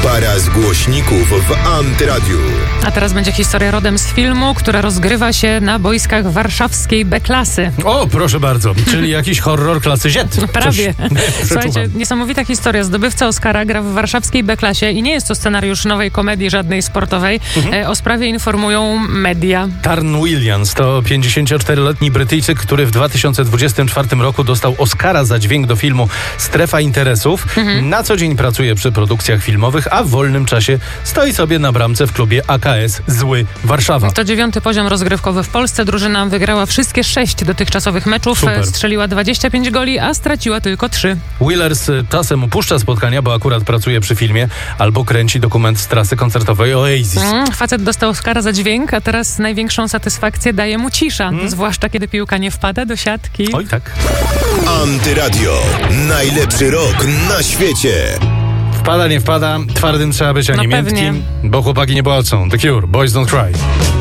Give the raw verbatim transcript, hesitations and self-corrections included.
Para z głośników w Antyradiu. A teraz będzie historia rodem z filmu, która rozgrywa się na boiskach warszawskiej B-klasy. O, proszę bardzo, czyli jakiś horror klasy Z. Prawie. Coś Słuchajcie, niesamowita historia. Zdobywca Oscara gra w warszawskiej B-klasie i nie jest to scenariusz nowej komedii, żadnej sportowej. Mhm. O sprawie informują media. Tarn Williams to pięćdziesięcioczteroletni Brytyjczyk, który w dwa tysiące dwudziestym czwartym roku dostał Oscara za dźwięk do filmu Strefa Interesów. Mhm. Na co dzień pracuje przy produkcjach filmowych, a w wolnym czasie stoi sobie na bramce w klubie A K S Zły Warszawa. To dziewiąty poziom rozgrywkowy w Polsce. Drużyna wygrała wszystkie sześć dotychczasowych meczów. Super. Strzeliła dwadzieścia pięć goli, a straciła tylko trzy. Willers czasem upuszcza spotkania, bo akurat pracuje przy filmie albo kręci dokument z trasy koncertowej Oasis. Mm, facet dostał Oscara za dźwięk, a teraz największą satysfakcję daje mu cisza. Mm. Zwłaszcza kiedy piłka nie wpada do siatki. Oj tak. Antyradio. Najlepszy rok na świecie. Wpada, nie wpada, twardym trzeba być, a No nie pewnie. miętkim, bo chłopaki nie płacą. The Cure, Boys Don't Cry.